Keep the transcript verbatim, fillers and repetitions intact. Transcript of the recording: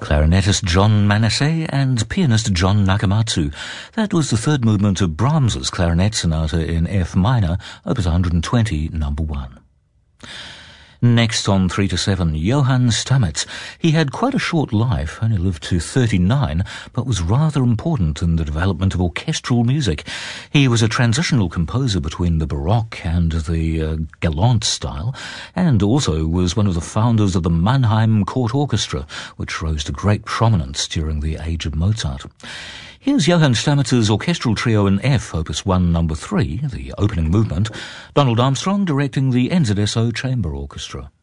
clarinetist John Manasseh and pianist John Nakamatsu. That was the third movement of Brahms's Clarinet Sonata in F minor, opus one hundred twenty, number one. Next on three to seven, Johann Stamitz. He had quite a short life, only lived to thirty-nine, but was rather important in the development of orchestral music. He was a transitional composer between the Baroque and the uh, Galant style, and also was one of the founders of the Mannheim Court Orchestra, which rose to great prominence during the age of Mozart. Here's Johann Stamitz's orchestral trio in F, opus one, number three, the opening movement, Donald Armstrong directing the N Z S O Chamber Orchestra.